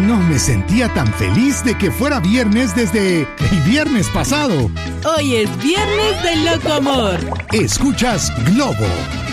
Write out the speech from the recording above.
No me sentía tan feliz de que fuera viernes desde el viernes pasado. Hoy es viernes de Loco Amor. Escuchas Globo